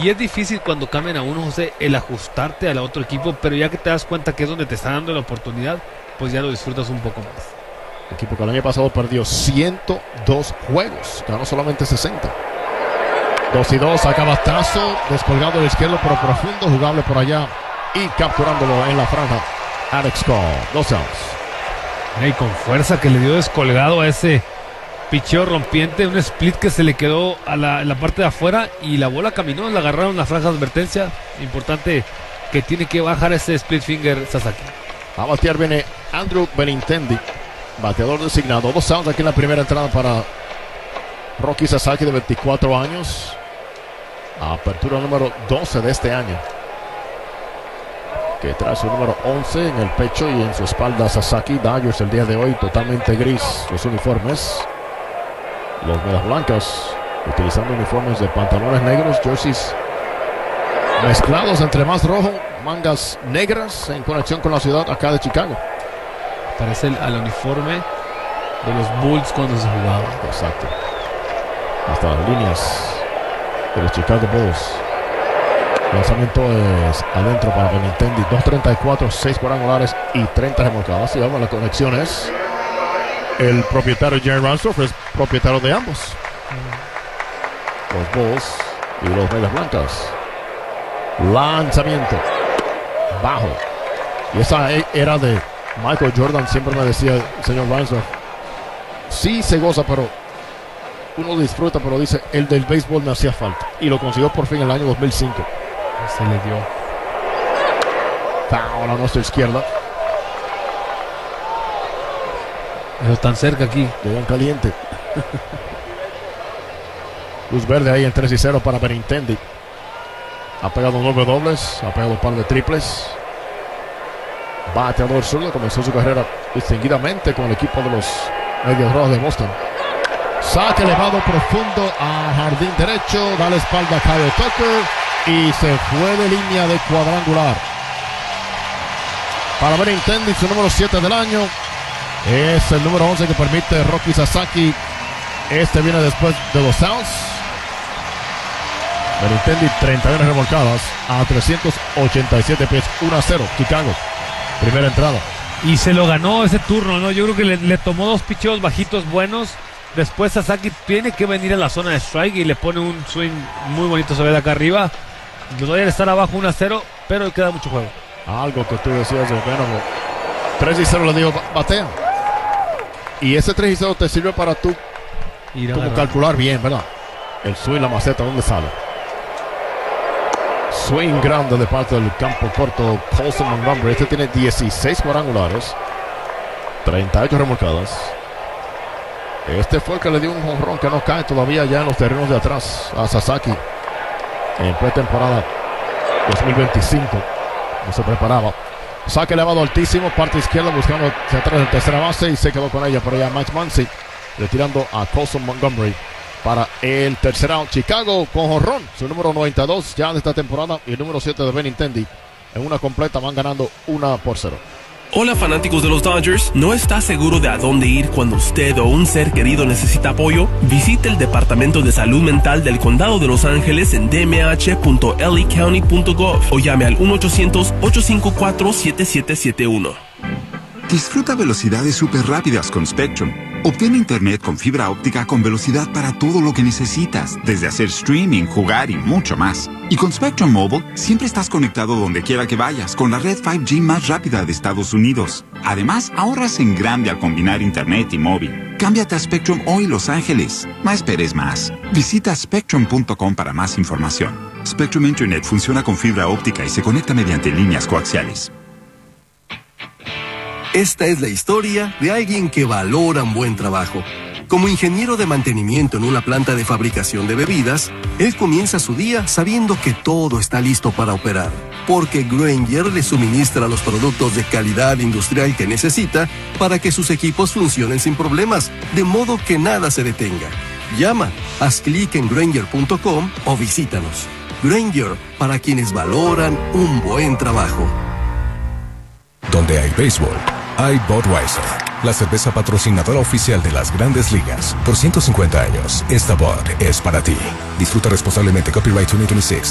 Y es difícil cuando cambian a uno, José, el ajustarte al otro equipo, pero ya que te das cuenta que es donde te está dando la oportunidad, pues ya lo disfrutas un poco más. El equipo que el año pasado perdió 102 juegos, ganó solamente 60. 2-2, saca batazo, descolgado del izquierdo, pero profundo, jugable por allá y capturándolo en la franja. Alex Cole, 2 outs. Y con fuerza que le dio descolgado a ese picheo rompiente, un split que se le quedó a la parte de afuera y la bola caminó, la agarraron en la franja de advertencia. Importante que tiene que bajar ese split finger Sasaki. A batear viene Andrew Benintendi, bateador designado. 2 outs aquí en la primera entrada para Rocky Sasaki, de 24 años. Apertura número 12 de este año, que trae su número 11 en el pecho y en su espalda. Sasaki. Dodgers el día de hoy totalmente gris los uniformes. Los Medias Blancas utilizando uniformes de pantalones negros, jerseys mezclados entre más rojo, mangas negras, en conexión con la ciudad acá de Chicago. Parece al uniforme de los Bulls cuando se jugaba. Exacto. Hasta las líneas de los Chicago Bulls. Lanzamiento es adentro para Benintendi. 2.34, 6 cuadrangulares y 30 remolcadas. Y vamos, la conexión es el propietario Jerry Reinsdorf, es propietario de ambos, los Bulls y los Medias Blancas. Lanzamiento bajo, y esa era de Michael Jordan. Siempre me decía el señor Reinsdorf, sí se goza, pero uno disfruta, pero dice, el del béisbol me hacía falta, y lo consiguió por fin en el año 2005. Se le dio foul a nuestra izquierda. Eso tan cerca aquí. Llegan caliente. Luz verde ahí en 3-0 para Benintendi. Ha pegado 9 dobles, ha pegado un par de triples. Bateador zurdo, comenzó su carrera distinguidamente con el equipo de los Medias Rojas de Boston. Saque elevado profundo a jardín derecho, da la espalda a Kyle Tucker y se fue de línea de cuadrangular. Para Benintendi, su número 7 del año. Es el número 11 que permite Rocky Sasaki. Este viene después de 2 outs. Benintendi 31 remolcadas a 387 pies. 1-0 Chicago. Primera entrada. Y se lo ganó ese turno, ¿no? Yo creo que le tomó 2 picheos bajitos buenos. Después Sasaki tiene que venir a la zona de strike y le pone un swing muy bonito sobre de acá arriba. Los Dodgers están abajo 1-0, pero queda mucho juego. Algo que tú decías de Venable. 3-0 le digo, batea. Y ese 3-0 te sirve para tú como calcular bien, ¿verdad? El swing, la maceta, ¿dónde sale? Swing grande de parte del campo corto Colson Montgomery. Este tiene 16 cuadrangulares, 38 remolcadas. Este fue el que le dio un jonrón que no cae todavía ya en los terrenos de atrás a Sasaki en pretemporada 2025. No se preparaba. Saque elevado altísimo, parte izquierda, buscando hacia atrás de tercera base y se quedó con ella por allá Mike Muncy, retirando a Colson Montgomery para el tercer out. Chicago con jonrón, su número 92 ya de esta temporada, y el número 7 de Benintendi. En una completa van ganando 1-0. Hola fanáticos de los Dodgers, ¿no está seguro de a dónde ir cuando usted o un ser querido necesita apoyo? Visite el Departamento de Salud Mental del Condado de Los Ángeles en dmh.lacounty.gov o llame al 1-800-854-7771. Disfruta velocidades súper rápidas con Spectrum. Obtén internet con fibra óptica con velocidad para todo lo que necesitas, desde hacer streaming, jugar y mucho más. Y con Spectrum Mobile, siempre estás conectado donde quiera que vayas, con la red 5G más rápida de Estados Unidos. Además, ahorras en grande al combinar internet y móvil. Cámbiate a Spectrum hoy, Los Ángeles. No esperes más. Visita spectrum.com para más información. Spectrum Internet funciona con fibra óptica y se conecta mediante líneas coaxiales. Esta es la historia de alguien que valora un buen trabajo. Como ingeniero de mantenimiento en una planta de fabricación de bebidas, él comienza su día sabiendo que todo está listo para operar, porque Grainger le suministra los productos de calidad industrial que necesita para que sus equipos funcionen sin problemas, de modo que nada se detenga. Llama, haz clic en Grainger.com o visítanos. Grainger, para quienes valoran un buen trabajo. Donde hay béisbol, hay Budweiser, la cerveza patrocinadora oficial de las Grandes Ligas. Por 150 años, esta Bud es para ti. Disfruta responsablemente. Copyright 2026.